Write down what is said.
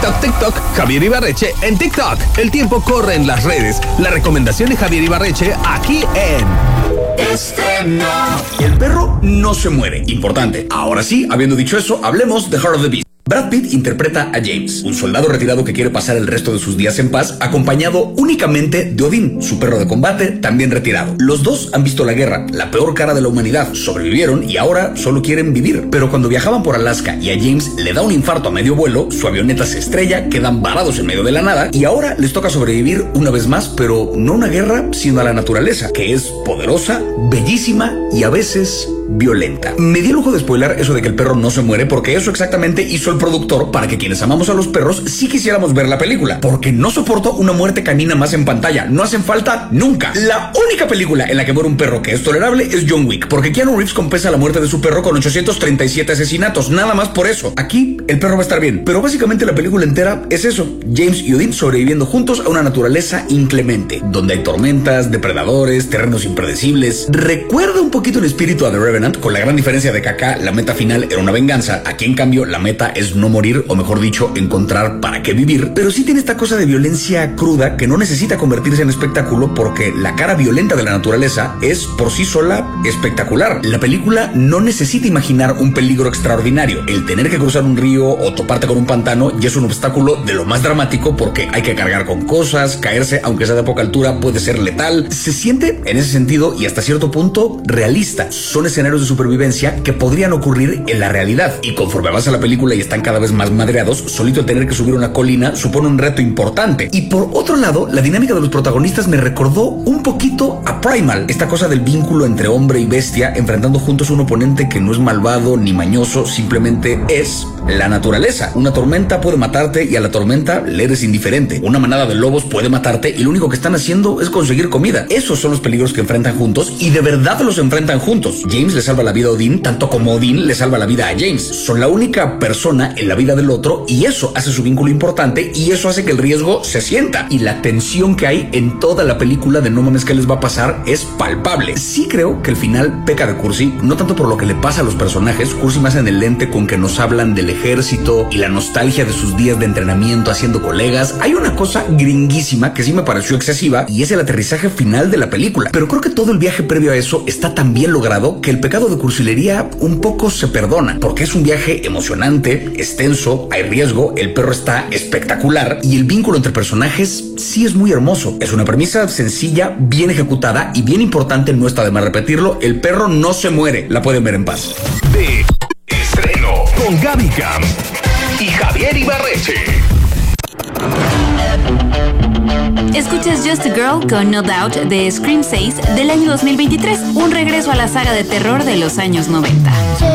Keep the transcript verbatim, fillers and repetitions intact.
TikTok, TikTok, Javier Ibarreche en TikTok. El tiempo corre en las redes. La recomendación de Javier Ibarreche aquí en Estreno. El perro no se muere. Importante. Ahora sí, habiendo dicho eso, hablemos de Heart of the Beast. Brad Pitt interpreta a James, un soldado retirado que quiere pasar el resto de sus días en paz, acompañado únicamente de Odín, su perro de combate, también retirado. Los dos han visto la guerra, la peor cara de la humanidad, sobrevivieron y ahora solo quieren vivir. Pero cuando viajaban por Alaska y a James le da un infarto a medio vuelo, su avioneta se estrella, quedan varados en medio de la nada y ahora les toca sobrevivir una vez más, pero no una guerra, sino a la naturaleza, que es poderosa, bellísima y a veces violenta. Me di el lujo de spoiler eso de que el perro no se muere porque eso exactamente hizo el productor para que quienes amamos a los perros sí quisiéramos ver la película, porque no soporto una muerte canina más en pantalla, no hacen falta nunca. La única película en la que muere un perro que es tolerable es John Wick, porque Keanu Reeves compensa la muerte de su perro con ochocientos treinta y siete asesinatos, nada más por eso. Aquí el perro va a estar bien, pero básicamente la película entera es eso, James y Odín sobreviviendo juntos a una naturaleza inclemente, donde hay tormentas, depredadores, terrenos impredecibles. Recuerda un poquito el espíritu a The Revenant, con la gran diferencia de que acá la meta final era una venganza, aquí en cambio la meta es no morir, o mejor dicho, encontrar para qué vivir, pero sí tiene esta cosa de violencia cruda que no necesita convertirse en espectáculo porque la cara violenta de la naturaleza es por sí sola espectacular. La película no necesita imaginar un peligro extraordinario. El tener que cruzar un río o toparte con un pantano ya es un obstáculo de lo más dramático porque hay que cargar con cosas, caerse aunque sea de poca altura puede ser letal. Se siente en ese sentido y hasta cierto punto realista. Son escenarios de supervivencia que podrían ocurrir en la realidad y conforme avanza la película y están cada vez más madreados, solito el tener que subir una colina supone un reto importante. Y por otro lado, la dinámica de los protagonistas me recordó un poquito a Primal, esta cosa del vínculo entre hombre y bestia enfrentando juntos a un oponente que no es malvado ni mañoso, simplemente es la naturaleza. Una tormenta puede matarte y a la tormenta le eres indiferente. Una manada de lobos puede matarte y lo único que están haciendo es conseguir comida. Esos son los peligros que enfrentan juntos y de verdad los enfrentan juntos. James le salva la vida a Odín tanto como Odín le salva la vida a James. Son la única persona en la vida del otro y eso hace su vínculo importante y eso hace que el riesgo se sienta. Y la tensión que hay en toda la película de no mames qué les va a pasar es palpable. Sí creo que el final peca de cursi, no tanto por lo que le pasa a los personajes, cursi más en el lente con que nos hablan del ejército y la nostalgia de sus días de entrenamiento haciendo colegas. Hay una cosa gringuísima que sí me pareció excesiva y es el aterrizaje final de la película, pero creo que todo el viaje previo a eso está tan bien logrado que el pecado de cursilería un poco se perdona, porque es un viaje emocionante, extenso, hay riesgo, el perro está espectacular y el vínculo entre personajes sí es muy hermoso. Es una premisa sencilla, bien ejecutada y bien importante, no está de más repetirlo, el perro no se muere, la pueden ver en paz. De Estreno con Gaby Cam y Javier Ibarreche. Escuchas Just a Girl con No Doubt de Scream seis del año dos mil veintitrés, un regreso a la saga de terror de los años noventa.